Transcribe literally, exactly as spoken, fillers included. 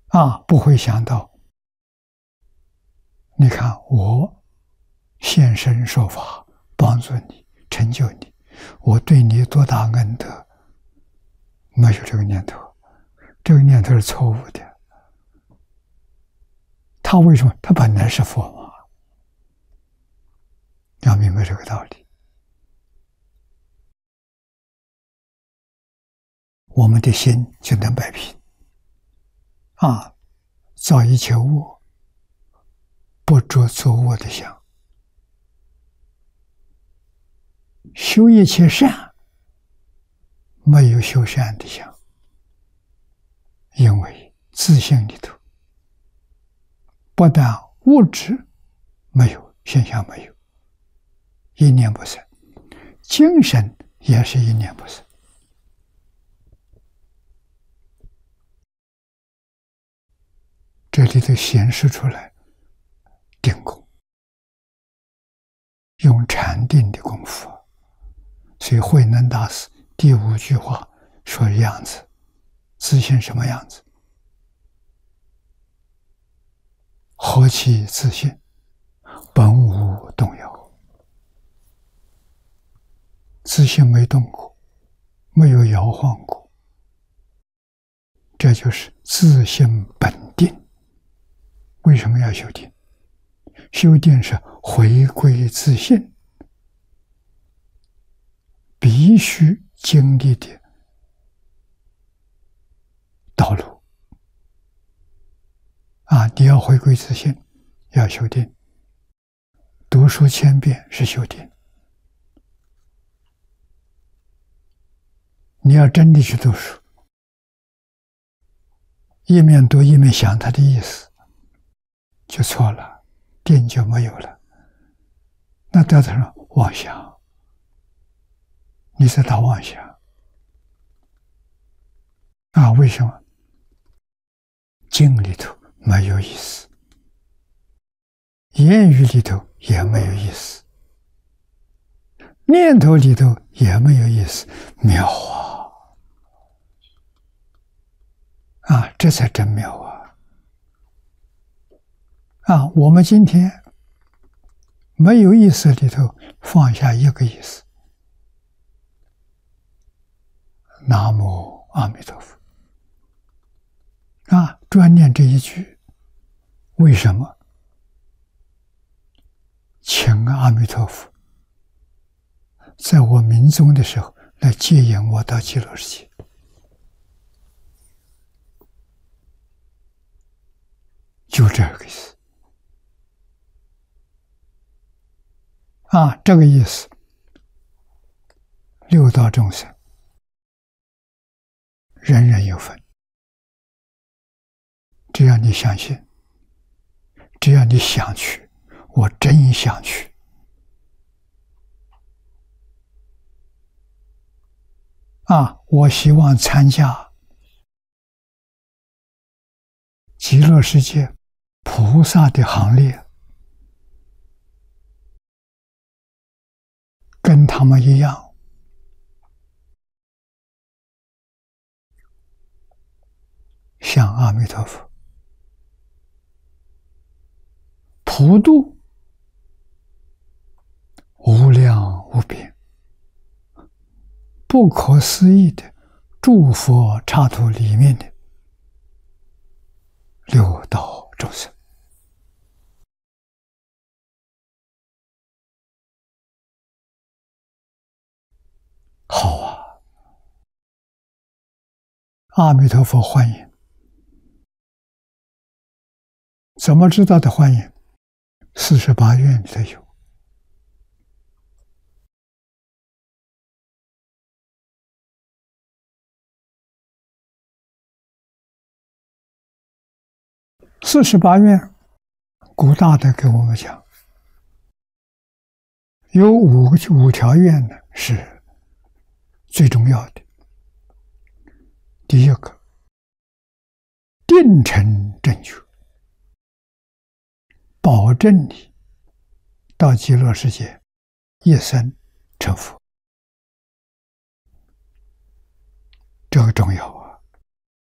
啊，不会想到，你看我现身说法，帮助你，成就你，我对你多大恩德，没有这个念头，这个念头是错误的。他为什么？他本来是佛嘛，要明白这个道理。我们的心就能摆平啊，造一切恶，不着作恶的相，修一切善，没有修善的相，因为自性里头不但物质没有，现象没有，一念不生，精神也是一念不生。这里头显示出来定功，用禅定的功夫。所以慧能大师第五句话说样子，自信什么样子？何其自信，本无动摇。自信没动过，没有摇晃过，这就是自信本定。为什么要修定？修定是回归自信，必须经历的道路啊！你要回归自信，要修定。读书千遍是修定，你要真的去读书，一面读一面想他的意思，就错了，定就没有了。那叫什么？妄想。你在打妄想啊？为什么？经里头没有意思，言语里头也没有意思，念头里头也没有意思，妙啊！啊，这才真妙啊！啊，我们今天没有意识里头放下一个意思，南无阿弥陀佛啊，专念这一句。为什么？请阿弥陀佛在我临终的时候来接引我到极乐世界。就这个意思啊，这个意思，六道众生人人有份。只要你相信，只要你想去，我真想去啊！我希望参加极乐世界菩萨的行列，跟他们一样，向阿弥陀佛普度无量无边、不可思议的诸佛刹土里面的六道众生。好啊！阿弥陀佛欢迎。怎么知道的欢迎？四十八愿里头有。四十八愿，古大德给我们讲，有五个五条愿呢，是最重要的。第一个，定成正觉，保证你到极乐世界一生成佛，这个重要。